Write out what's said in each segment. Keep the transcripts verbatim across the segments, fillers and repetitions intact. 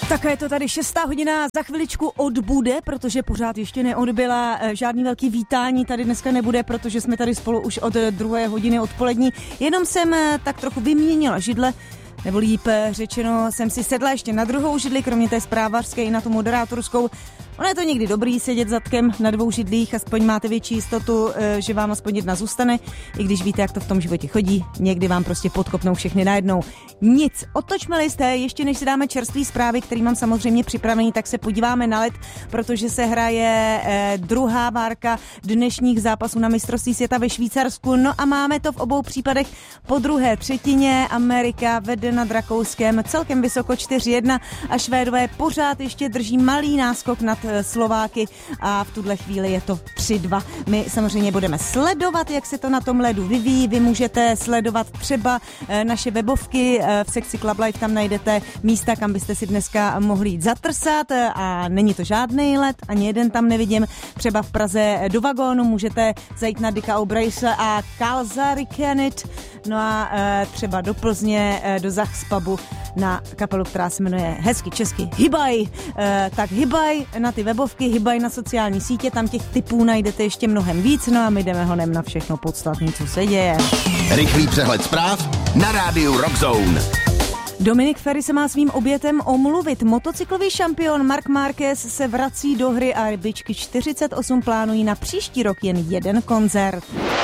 Tak je to tady šestá hodina, za chviličku odbude, protože pořád ještě neodbyla, žádný velký vítání tady dneska nebude, protože jsme tady spolu už od druhé hodiny odpolední. Jenom jsem tak trochu vyměnila židle, nebo líp řečeno jsem si sedla ještě na druhou židli, kromě té zprávařské i na tu moderátorskou. Ono je to někdy dobrý sedět zadkem na dvou židlích, aspoň máte větší jistotu, že vám aspoň jedna zůstane, i když víte, jak to v tom životě chodí, někdy vám prostě podkopnou všechny najednou. Nic, otočme list, ještě než si dáme čerstvý zprávy, který mám samozřejmě připravený, tak se podíváme na led, protože se hraje eh, druhá várka dnešních zápasů na mistrovství světa ve Švýcarsku. No a máme to v obou případech po druhé třetině. Amerika vede nad Rakouskem celkem vysoko čtyři jedna a Švédové pořád ještě drží malý náskok nad Slováky a v tuhle chvíli je to tři dva. My samozřejmě budeme sledovat, jak se to na tom ledu vyvíjí. Vy můžete sledovat třeba naše webovky v sekci Club Life, tam najdete místa, kam byste si dneska mohli jít zatrsat a není to žádný led, ani jeden tam nevidím. Třeba v Praze do vagónu můžete zajít na Dicka O'Brace a Kalzarikenit, no a třeba do Plzně, do Zachspubu na kapelu, která se jmenuje hezky česky Hybaj. Tak Hybaj na ty webovky, Hybaj na sociální sítě, tam těch typů najdete ještě mnohem víc, no a my jdeme honem na všechno podstatné, co se děje. Rychlý přehled zpráv na rádiu Rockzone. Dominik Ferry se má svým obětem omluvit. Motocyklový šampion Marc Márquez se vrací do hry a rybičky čtyřicet osm plánují na příští rok jen jeden koncert.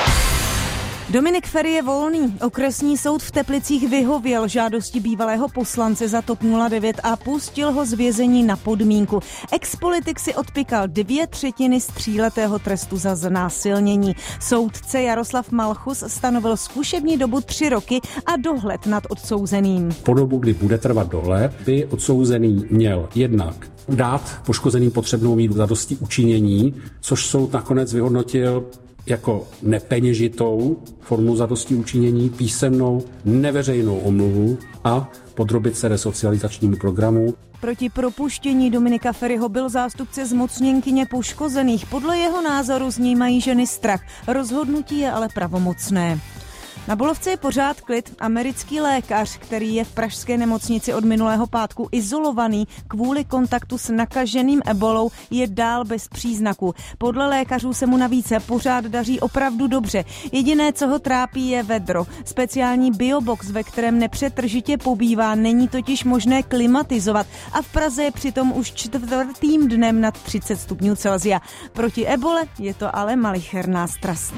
Dominik Ferry je volný. Okresní soud v Teplicích vyhověl žádosti bývalého poslance za TOP nula devět a pustil ho z vězení na podmínku. Expolitik si odpykal dvě třetiny z tříletého trestu za znásilnění. Soudce Jaroslav Malchus stanovil zkušební dobu tři roky a dohled nad odsouzeným. Po dobu, kdy bude trvat dohled, by odsouzený měl jednak dát poškozeným potřebnou míru zadosti učinění, což soud nakonec vyhodnotil jako nepeněžitou formu zadosti učinění, písemnou neveřejnou omluvu a podrobit se resocializačnímu programu. Proti propuštění Dominika Ferryho byl zástupce zmocněnkyně poškozených. Podle jeho názoru z něj mají ženy strach. Rozhodnutí je ale pravomocné. Na Bulovce je pořád klid. Americký lékař, který je v pražské nemocnici od minulého pátku izolovaný kvůli kontaktu s nakaženým ebolou, je dál bez příznaků. Podle lékařů se mu navíc pořád daří opravdu dobře. Jediné, co ho trápí, je vedro. Speciální biobox, ve kterém nepřetržitě pobývá, není totiž možné klimatizovat a v Praze je přitom už čtvrtým dnem nad třicet stupňů Celsia. Proti ebole je to ale malicherná strast.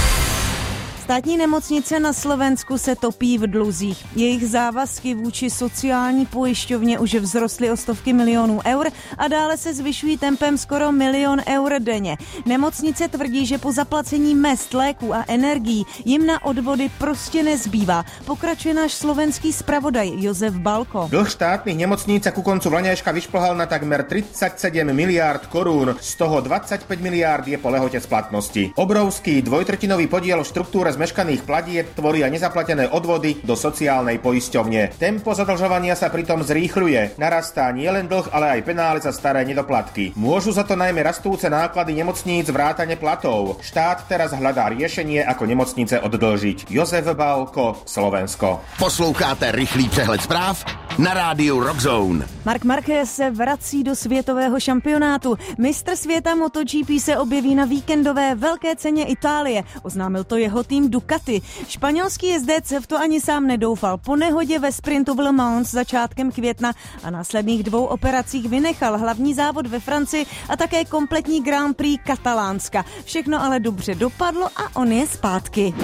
Státní nemocnice na Slovensku se topí v dluzích. Jejich závazky vůči sociální pojišťovně už vzrostly o stovky milionů eur a dále se zvyšují tempem skoro milion eur denně. Nemocnice tvrdí, že po zaplacení mezd, léků a energií jim na odvody prostě nezbývá. Pokračuje náš slovenský zpravodaj Jozef Balko. Dlh štátnych nemocníc ku koncu vlaňajška vyšplhal na takmer tridsaťsedem miliárd korún, z toho dvadsaťpäť miliárd je po lehote splatnosti. Obrovský dvojtretinový podiel v štruktúre zmeškaných platieb tvoria nezaplatené odvody do sociálnej poisťovne. Tempo zadlžovania sa pritom zrýchľuje. Narastá nielen dlh, ale aj penále za staré nedoplatky. Môžu za to najmä rastúce náklady nemocníc vrátane platov. Štát teraz hľadá riešenie, ako nemocnice oddlžiť. Jozef Balko, Slovensko. Posloucháte rychlý přehled zpráv na rádiu Rockzone. Marc Márquez se vrací do světového šampionátu. Mistr světa MotoGP se objeví na víkendové velké ceně Itálie. Oznámil to jeho tým Ducati. Španělský jezdec v to ani sám nedoufal. Po nehodě ve sprintu v Le Mans začátkem května a následných dvou operacích vynechal hlavní závod ve Francii a také kompletní Grand Prix Katalánska. Všechno ale dobře dopadlo a on je zpátky.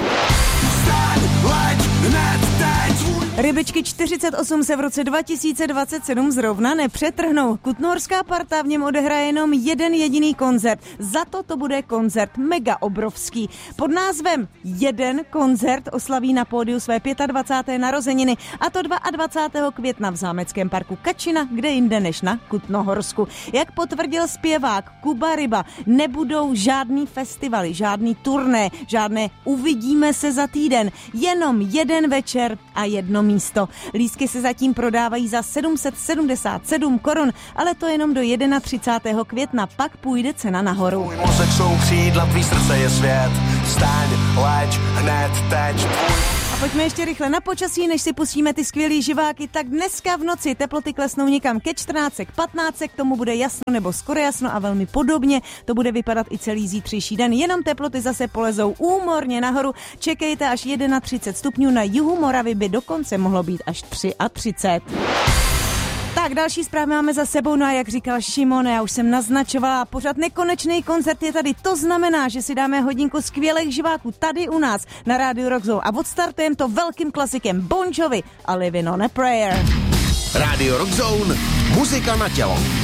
Rybičky čtyřicet osm se v roce dva tisíce dvacet sedm zrovna nepřetrhnou. Kutnohorská parta v něm odehraje jenom jeden jediný koncert. Za to to bude koncert mega obrovský. Pod názvem Jeden koncert oslaví na pódiu své dvacáté páté narozeniny, a to dvacátého druhého května v zámeckém parku Kačina, kde jinde než na Kutnohorsku. Jak potvrdil zpěvák Kuba Ryba, nebudou žádný festivaly, žádný turné, žádné uvidíme se za týden, jenom jeden večer a jedno místo. Lístky se zatím prodávají za sedm set sedmdesát sedm korun, ale to jenom do třicátého prvního května, pak půjde cena nahoru. Můj mozek jsou křídla, tvý srdce je svět, staň, leč, hned teď. Pojďme ještě rychle na počasí, než si pustíme ty skvělý živáky. Tak dneska v noci teploty klesnou někam ke čtrnáct, patnáct, k tomu bude jasno nebo skoro jasno a velmi podobně. To bude vypadat i celý zítřejší den. Jenom teploty zase polezou úmorně nahoru. Čekejte až třicet jedna stupňů, na jihu Moravy by dokonce mohlo být až třicet tři. Tak, další zprávy máme za sebou, no a jak říkal Šimon, já už jsem naznačovala, pořád nekonečný koncert je tady, to znamená, že si dáme hodinku skvělých živáků tady u nás na rádiu Rock Zone a odstartujeme to velkým klasikem Bon Jovi a Living on a Prayer. Rádio Rock Zone, muzika na tělo.